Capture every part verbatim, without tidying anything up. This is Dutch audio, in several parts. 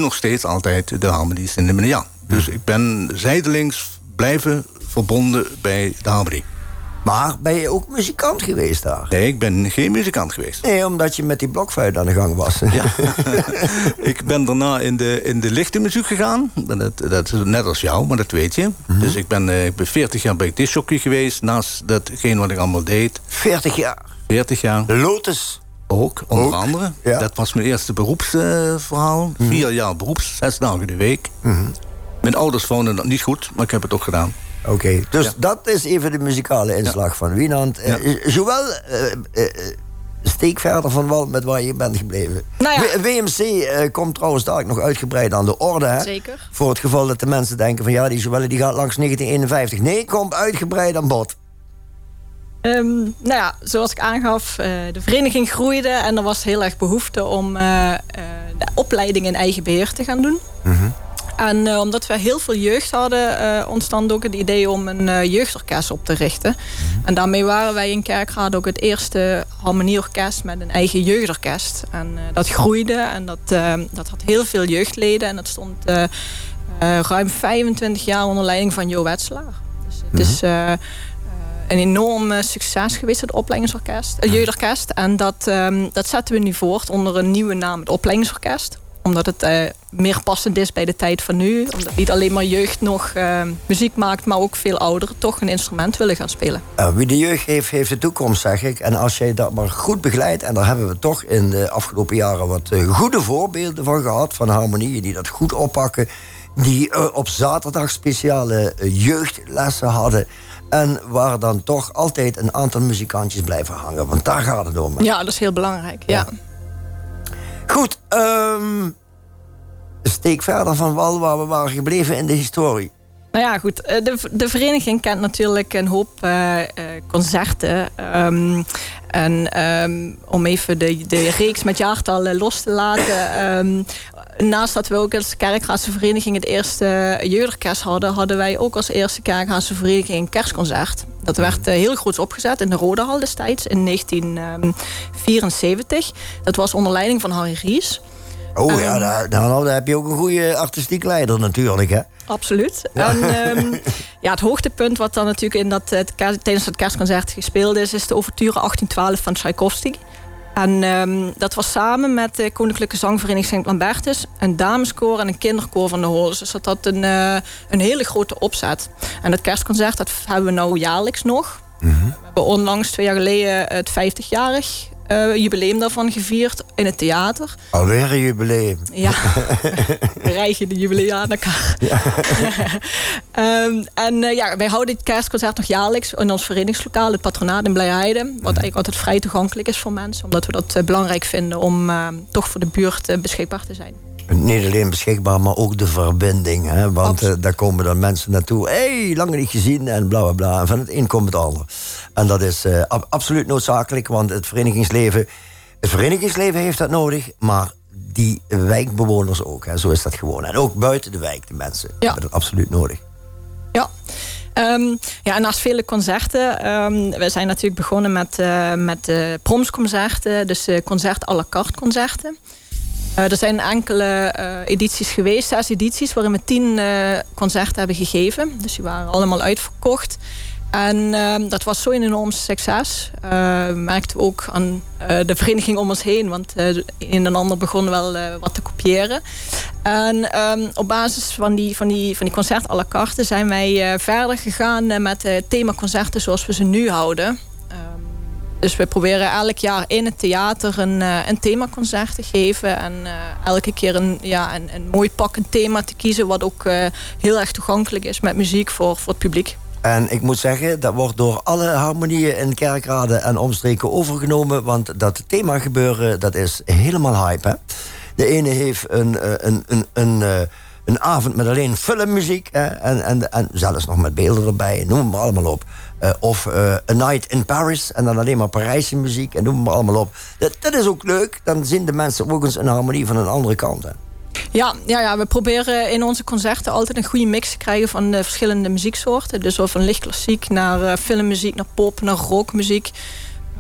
nog steeds altijd de Harmonie Sint-Emiliaan. Dus ik ben zijdelings blijven verbonden bij de Harmonie. Maar ben je ook muzikant geweest daar? Nee, ik ben geen muzikant geweest. Nee, omdat je met die blokfluit aan de gang was. Ja. Ik ben daarna in de, in de lichte muziek gegaan. Dat, dat is net als jou, maar dat weet je. Mm-hmm. Dus ik ben, uh, ik ben veertig jaar bij discjockey geweest. Naast datgene wat ik allemaal deed. veertig jaar? veertig jaar. De Lotus? Ook, onder ook? andere. Ja. Dat was mijn eerste beroepsverhaal. Uh, mm-hmm. Vier jaar beroeps, zes dagen de week. Mm-hmm. Mijn ouders vonden dat niet goed, maar ik heb het ook gedaan. Oké, okay, dus ja. Dat is even de muzikale inslag ja. van Wienand. Ja. Uh, zowel uh, uh, steek verder van wal met waar je bent gebleven. Nou ja. W M C uh, komt trouwens daar nog uitgebreid aan de orde. Hè? Zeker. Voor het geval dat de mensen denken van ja, die Joelle die gaat langs negentien eenenvijftig. Nee, komt uitgebreid aan bod. Um, nou ja, zoals ik aangaf, uh, de vereniging groeide en er was heel erg behoefte om uh, uh, de opleiding in eigen beheer te gaan doen. Mm-hmm. En uh, omdat we heel veel jeugd hadden, uh, ontstond ook het idee om een uh, jeugdorkest op te richten. Mm-hmm. En daarmee waren wij in Kerkrade ook het eerste harmonieorkest met een eigen jeugdorkest. En uh, dat groeide en dat, uh, dat had heel veel jeugdleden. En dat stond uh, uh, ruim vijfentwintig jaar onder leiding van Jo Wetzelaar. Dus het mm-hmm. is uh, een enorm uh, succes geweest, het opleidingsorkest, het jeugdorkest. En dat, um, dat zetten we nu voort onder een nieuwe naam, het opleidingsorkest. Omdat het uh, meer passend is bij de tijd van nu. Omdat niet alleen maar jeugd nog uh, muziek maakt, maar ook veel ouderen toch een instrument willen gaan spelen. Uh, wie de jeugd heeft, heeft de toekomst, zeg ik. En als jij dat maar goed begeleidt, en daar hebben we toch in de afgelopen jaren wat uh, goede voorbeelden van gehad, van harmonieën die dat goed oppakken, die uh, op zaterdag speciale uh, jeugdlessen hadden. En waar dan toch altijd een aantal muzikantjes blijven hangen. Want daar gaat het om. Hè? Ja, dat is heel belangrijk, ja. ja. Goed, um, steek verder van wal waar we waren gebleven in de historie. Nou ja, goed. De, de vereniging kent natuurlijk een hoop uh, concerten. Um, en um, om even de, de reeks met jaartallen los te laten. Um, naast dat we ook als Kerkraadse vereniging het eerste jeugdorkest hadden, hadden wij ook als eerste Kerkraadse vereniging een kerstconcert. Dat werd uh, heel groots opgezet in de Rodehal destijds in negentien vierenzeventig. Dat was onder leiding van Harry Ries. Oh um, ja, daar, nou, daar heb je ook een goede artistiek leider natuurlijk, hè? Absoluut. Ja. En um, ja, het hoogtepunt wat dan natuurlijk in dat, het, tijdens het kerstconcert gespeeld is, is de ouverture achttien twaalf van Tchaikovsky. En um, dat was samen met de Koninklijke Zangvereniging Sint Lambertus, een dameskoor en een kinderkoor van de Holes. Dus dat had een, uh, een hele grote opzet. En het kerstconcert, dat hebben we nou jaarlijks nog. Mm-hmm. We hebben onlangs, twee jaar geleden, het vijftigjarig uh, jubileum daarvan gevierd in het theater. Alweer een jubileum. Ja, we rijgen de jubilea aan elkaar. Ja. um, en uh, ja, wij houden dit kerstconcert nog jaarlijks in ons verenigingslokaal, het Patronaat in Blijheide. Wat eigenlijk altijd vrij toegankelijk is voor mensen. Omdat we dat uh, belangrijk vinden om uh, toch voor de buurt uh, beschikbaar te zijn. Niet alleen beschikbaar, maar ook de verbinding. Hè? Want uh, daar komen dan mensen naartoe. Hé, hey, lang niet gezien en bla bla bla. En van het een komt het ander. En dat is uh, ab- absoluut noodzakelijk, want het verenigingsleven, het verenigingsleven heeft dat nodig, maar die wijkbewoners ook. Hè? Zo is dat gewoon. En ook buiten de wijk, de mensen ja. hebben dat absoluut nodig. Ja. Um, ja, en naast vele concerten, um, we zijn natuurlijk begonnen met, uh, met uh, promsconcerten, dus uh, concert à la carte concerten. Uh, er zijn enkele uh, edities geweest, zes edities, waarin we tien uh, concerten hebben gegeven. Dus die waren allemaal uitverkocht. En uh, dat was zo'n enorm succes. Uh, merkten we ook aan uh, de vereniging om ons heen. Want uh, een en ander begon wel uh, wat te kopiëren. En um, op basis van die, van die, van die concert à la carte zijn wij uh, verder gegaan uh, met uh, themaconcerten zoals we ze nu houden. Dus we proberen elk jaar in het theater een, uh, een themaconcert te geven. En uh, elke keer een, ja, een, een mooi pakkend thema te kiezen, wat ook uh, heel erg toegankelijk is met muziek voor, voor het publiek. En ik moet zeggen, dat wordt door alle harmonieën in Kerkrade en omstreken overgenomen. Want dat thema gebeuren, dat is helemaal hype. Hè? De ene heeft een, een, een, een, een avond met alleen filmmuziek. Hè? En, en, en zelfs nog met beelden erbij, noem maar allemaal op. Uh, of uh, A Night in Paris en dan alleen maar Parijse muziek en noem maar allemaal op. Dat, dat is ook leuk, dan zien de mensen ook eens een harmonie van een andere kant. Hè? Ja, ja, ja, we proberen in onze concerten altijd een goede mix te krijgen van de verschillende muzieksoorten. Dus van licht klassiek naar uh, filmmuziek, naar pop, naar rockmuziek.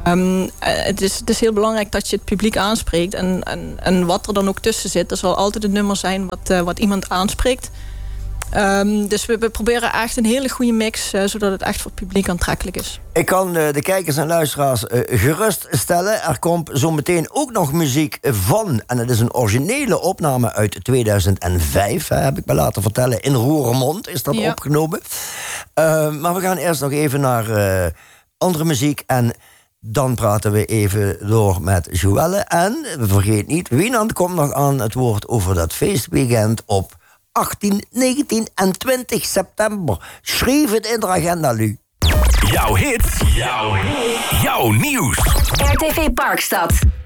Um, het, is, het is heel belangrijk dat je het publiek aanspreekt. En, en, en wat er dan ook tussen zit, er zal altijd een nummer zijn wat, uh, wat iemand aanspreekt. Um, dus we, we proberen echt een hele goede mix, uh, zodat het echt voor het publiek aantrekkelijk is. Ik kan uh, de kijkers en luisteraars uh, geruststellen. Er komt zo meteen ook nog muziek van, en het is een originele opname uit tweeduizend vijf, hè, heb ik me laten vertellen. In Roermond is dat ja. opgenomen. Uh, maar we gaan eerst nog even naar uh, andere muziek en dan praten we even door met Joelle. En vergeet niet, Wienand komt nog aan het woord over dat feestweekend op achttien, negentien en twintig september. Schrijf het in de agenda, Lu. Jouw hit, jouw, jouw nieuws. R T V Parkstad.